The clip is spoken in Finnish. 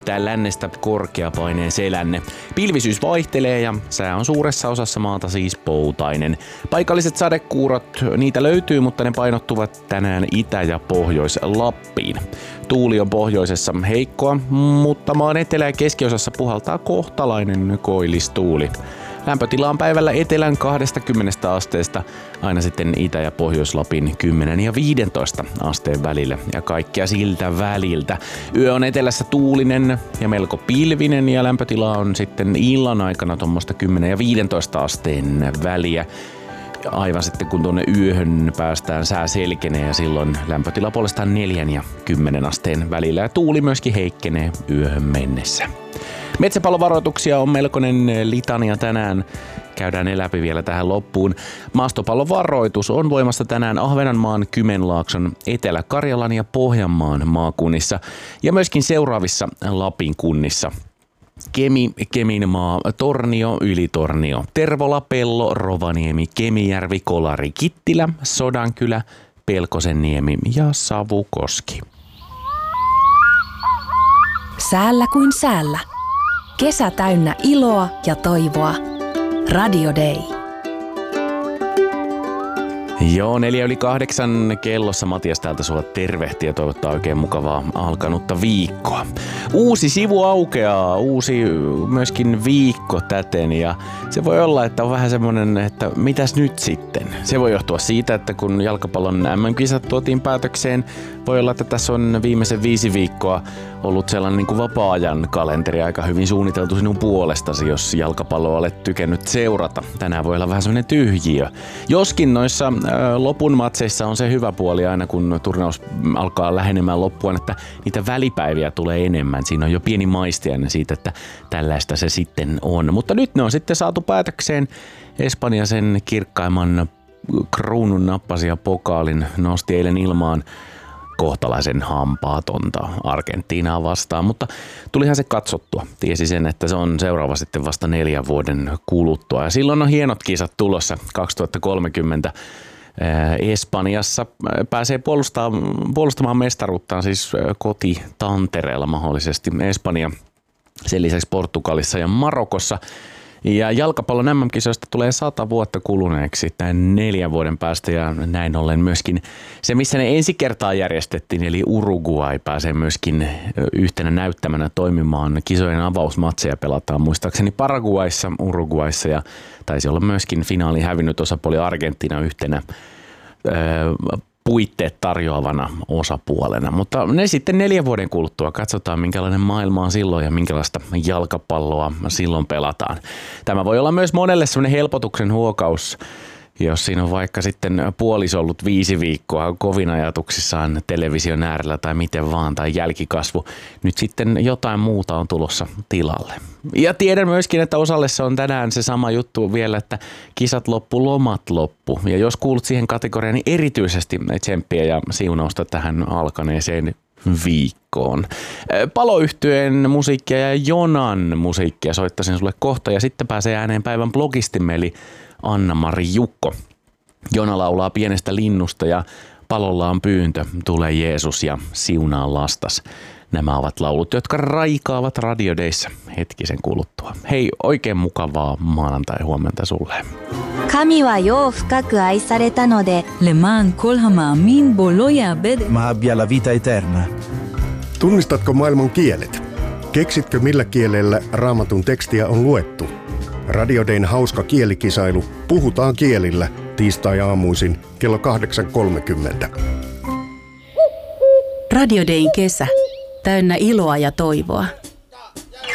Tää lännestä korkeapaineen selänne. Pilvisyys vaihtelee ja sää on suuressa osassa maata siis poutainen. Paikalliset sadekuurot, niitä löytyy, mutta ne painottuvat tänään Itä- ja Pohjois-Lappiin. Tuuli on pohjoisessa heikkoa, mutta maan etelä- ja keskiosassa puhaltaa kohtalainen koillistuuli. Lämpötila on päivällä etelän 20 asteesta aina sitten Itä- ja Pohjois-Lapin 10 ja 15 asteen välillä ja kaikkea siltä väliltä. Yö on etelässä tuulinen ja melko pilvinen ja lämpötila on sitten illan aikana tuommoista 10 ja 15 asteen väliä. Aivan sitten kun tuonne yöhön päästään, sää selkenee ja silloin lämpötila puolestaan 4 ja 10 asteen välillä ja tuuli myöskin heikkenee yöhön mennessä. Metsäpallovaroituksia on melkoinen litania tänään. Käydään ne läpi vielä tähän loppuun. Maastopallovaroitus on voimassa tänään Ahvenanmaan, Kymenlaakson, Etelä-Karjalan ja Pohjanmaan maakunnissa ja myöskin seuraavissa Lapin kunnissa. Kemi, Keminmaa, Tornio, Ylitornio, Tervola, Pello, Rovaniemi, Kemijärvi, Kolari, Kittilä, Sodankylä, Pelkosenniemi ja Savukoski. Säällä kuin säällä. Kesä täynnä iloa ja toivoa. Radio Day. Joo, 7:04 kellossa Matias täältä sulla tervehtii ja toivottaa oikein mukavaa alkanutta viikkoa. Uusi sivu aukeaa, uusi myöskin viikko täten ja se voi olla, että on vähän semmoinen, että mitäs nyt sitten? Se voi johtua siitä, että kun jalkapallon MM-kisat tuotiin päätökseen, voi olla, että tässä on viimeisen 5 viikkoa ollut sellainen niin kuin vapaa-ajan kalenteri aika hyvin suunniteltu sinun puolestasi, jos jalkapalloa olet tykännyt seurata. Tänään voi olla vähän semmoinen tyhjiö. Joskin noissa lopun matseissa on se hyvä puoli aina, kun turnaus alkaa lähenemään loppuun, että niitä välipäiviä tulee enemmän. Siinä on jo pieni maistiainen siitä, että tällaista se sitten on. Mutta nyt ne on sitten saatu päätökseen. Espanja sen kirkkaimman kruunun nappasi ja pokaalin nosti eilen ilmaan kohtalaisen hampaatonta Argentiinaa vastaan, mutta tulihan se katsottua. Tiesi sen, että se on seuraava sitten vasta 4 vuoden kuluttua. Ja silloin on hienot kisat tulossa 2030. Espanjassa pääsee puolustamaan mestaruuttaan siis koti Tantereella mahdollisesti Espanja. Sen lisäksi Portugalissa ja Marokossa. Ja jalkapallon MM-kisoista tulee 100 vuotta kuluneeksi tämän 4 vuoden päästä ja näin ollen myöskin se, missä ne ensi kertaa järjestettiin, eli Uruguay pääsee myöskin yhtenä näyttämänä toimimaan. Kisojen avausmatseja pelataan muistaakseni Paraguayssa, Uruguayssa ja taisi olla myöskin finaali hävinnyt osapuoli Argentiina yhtenä puitteet tarjoavana osapuolena. Mutta ne sitten 4 vuoden kuluttua katsotaan, minkälainen maailma on silloin ja minkälaista jalkapalloa silloin pelataan. Tämä voi olla myös monelle sellainen helpotuksen huokaus, jos siinä on vaikka sitten puoliso ollut 5 viikkoa kovin ajatuksissaan television äärellä tai miten vaan, tai jälkikasvu. Nyt sitten jotain muuta on tulossa tilalle. Ja tiedän myöskin, että osalle se on tänään se sama juttu vielä, että kisat loppu, lomat loppu. Ja jos kuulut siihen kategoriaan, niin erityisesti tsemppiä ja siunausta tähän alkaneeseen viikkoon. Paloyhtyeen musiikkia ja Jonan musiikkia soittaisin sulle kohta ja sitten pääsee ääneen päivän blogistimme eli Anna-Mari Jukko. Jona laulaa pienestä linnusta ja palolla on pyyntö, tule Jeesus ja siunaa lastas. Nämä ovat laulut, jotka raikaavat Radio Dayssä hetkisen kuluttua. Hei, oikein mukavaa maanantai-huomenta sulle. Kami wa jo fukaku aisareta node למען כל המאמין בו לא יאבד. Ma abbia la vita eterna. Tunnistatko maailman kielet? Keksitkö millä kielellä Raamatun tekstiä on luettu? Radio Dayn hauska kielikisailu Puhutaan kielillä tiistai-aamuisin kello 8.30. Radio Dayn kesä. Täynnä iloa ja toivoa.